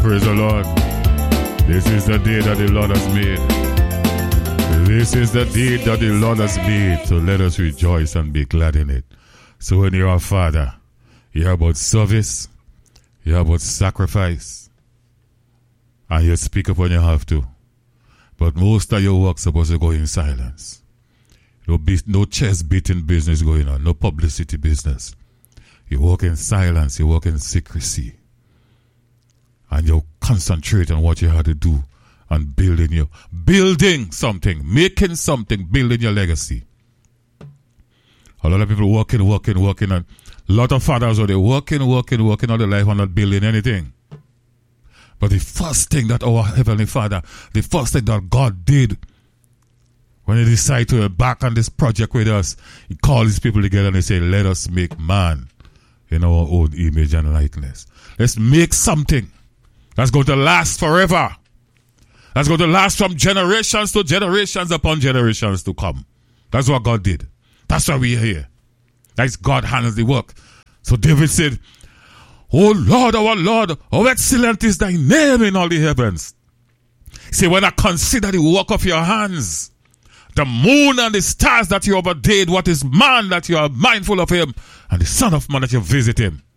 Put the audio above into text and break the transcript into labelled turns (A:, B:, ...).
A: Praise the Lord. This is the day that the Lord has made. This is the day that the Lord has made. So let us rejoice and be glad in it. So when you're a father, you hear about service, you hear about sacrifice, and you speak up when you have to. But most of your work supposed to go in silence. No chest beating business going on, no publicity business. You work in silence, you work in secrecy. And you concentrate on what you have to do and building something, making something, building your legacy. A lot of people working, and a lot of fathers are working all their life and not building anything. But the first thing that our Heavenly Father, the first thing that God did when He decided to embark on this project with us, He called His people together and He said, let us make man in our own image and likeness. Let's make something that's going to last forever. That's going to last from generations to generations upon generations to come. That's what God did. That's why we're here. That's God handles the work. So David said, "O Lord, our Lord, how excellent is thy name in all the heavens." He said, when I consider the work of your hands, the moon and the stars that you overlaid, what is man that you are mindful of him, and the son of man that you visit him.